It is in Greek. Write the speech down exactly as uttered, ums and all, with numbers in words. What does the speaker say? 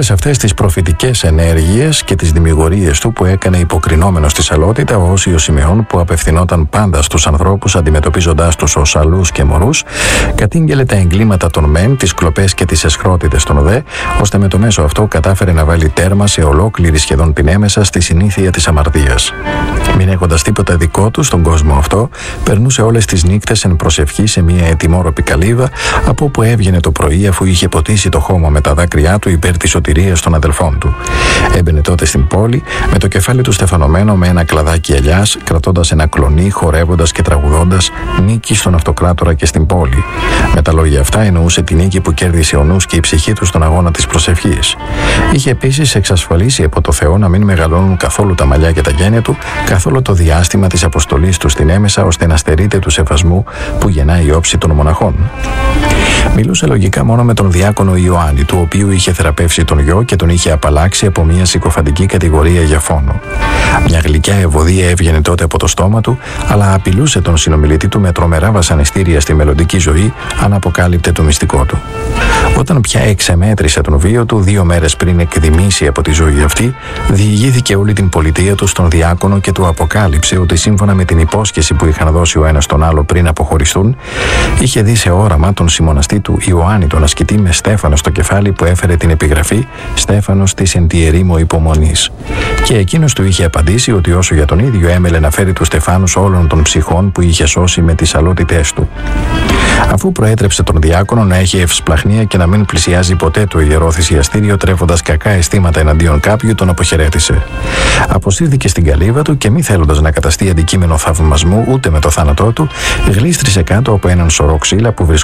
όλες αυτές τις προφητικές ενέργειες και τις δημιουργίες του που έκανε υποκρινόμενο στη σαλότητα ο Όσιος Σημεών, που απευθυνόταν πάντα στους ανθρώπους αντιμετωπίζοντάς τους ως αλούς και μωρούς, κατήγγελε τα εγκλήματα των μεν, τις κλοπές και τις εσχρότητες των δε, ώστε με το μέσο αυτό κατάφερε να βάλει τέρμα σε ολόκληρη σχεδόν την έμεσα στη συνήθεια της αμαρτίας. Μην έχοντας τίποτα δικό του στον κόσμο αυτό, περνούσε όλες τις νύχτες εν προσευχή σε μια ετοιμόρροπη καλύβα, από όπου έβγαινε το πρωί αφού είχε ποτίσει το χώμα με τα δάκρυά του υπέρ της σωτηρίας των αδελφών του. Έμπαινε τότε στην πόλη με το κεφάλι του στεφανωμένο με ένα κλαδάκι ελιάς, κρατώντας ένα κλονί, χορεύοντας και τραγουδώντας νίκη στον αυτοκράτορα και στην πόλη. Με τα λόγια αυτά εννοούσε τη νίκη που κέρδισε ο νους και η ψυχή του στον αγώνα της προσευχής. Είχε επίσης εξασφαλίσει από το Θεό να μην μεγαλώνουν καθόλου τα μαλλιά και τα γένια του καθ' όλο το διάστημα της αποστολής του στην έμεσα, ώστε να στερείται του σεβασμού που γεννάει η όψη των μοναχών. Μιλούσε λογικά μόνο με τον διάκονο Ιωάννη, του οποίου είχε θεραπεύσει τον γιο και τον είχε απαλλάξει από μια συκοφαντική κατηγορία για φόνο. Μια γλυκιά ευωδία έβγαινε τότε από το στόμα του, αλλά απειλούσε τον συνομιλητή του με τρομερά βασανιστήρια στη μελλοντική ζωή, αν αποκάλυπτε το μυστικό του. Όταν πια εξεμέτρησε τον βίο του, δύο μέρες πριν εκδημήσει από τη ζωή αυτή, διηγήθηκε όλη την πολιτεία του στον διάκονο και του αποκάλυψε ότι σύμφωνα με την υπόσχεση που είχαν δώσει ο ένας τον άλλο πριν αποχωριστούν, είχε δει σε όραμα τον συμμοναστή του Ιωάννη τον ασκητή με στέφανο στο κεφάλι που έφερε την επιγραφή «Στέφανος της εν τη ερήμο υπομονής». Και εκείνος του είχε απαντήσει ότι όσο για τον ίδιο έμελε να φέρει τους στεφάνους όλων των ψυχών που είχε σώσει με τις αλότητές του. Αφού προέτρεψε τον διάκονο να έχει ευσπλαχνία και να μην πλησιάζει ποτέ το ιερό θυσιαστήριο τρέφοντας κακά αισθήματα εναντίον κάποιου, τον αποχαιρέτησε. Αποσύρθηκε στην καλύβα του και μη θέλοντας να καταστεί αντικείμενο θαυμασμού ούτε με το θάνατό του, γλίστρισε κάτω από έναν σωρό ξύλα που βρισκόταν